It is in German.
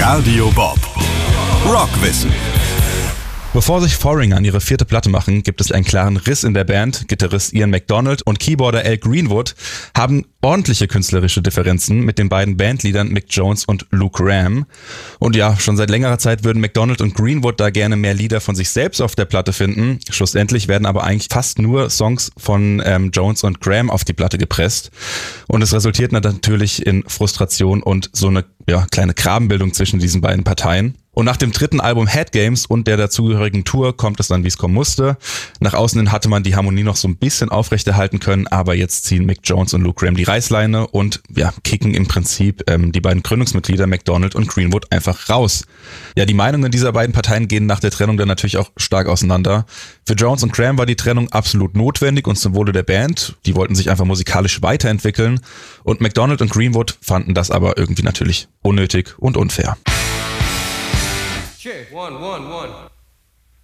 Radio Bob. Rockwissen. Bevor sich Foreigner an ihre 4. Platte machen, gibt es einen klaren Riss in der Band. Gitarrist Ian MacDonald und Keyboarder Al Greenwood haben ordentliche künstlerische Differenzen mit den beiden Bandleadern Mick Jones und Luke Ram. Und ja, schon seit längerer Zeit würden MacDonald und Greenwood da gerne mehr Lieder von sich selbst auf der Platte finden. Schlussendlich werden aber eigentlich fast nur Songs von Jones und Graham auf die Platte gepresst. Und es resultiert natürlich in Frustration und so eine kleine Grabenbildung zwischen diesen beiden Parteien. Und nach dem 3. Album Head Games und der dazugehörigen Tour kommt es dann, wie es kommen musste. Nach außen hin hatte man die Harmonie noch so ein bisschen aufrechterhalten können, aber jetzt ziehen Mick Jones und Luke Ram die Reißleine und kicken im Prinzip die beiden Gründungsmitglieder MacDonald und Greenwood einfach raus. Ja, die Meinungen dieser beiden Parteien gehen nach der Trennung dann natürlich auch stark auseinander. Für Jones und Graham war die Trennung absolut notwendig und zum Wohle der Band. Die wollten sich einfach musikalisch weiterentwickeln und MacDonald und Greenwood fanden das aber irgendwie natürlich unnötig und unfair. Check, 1, 1, 1.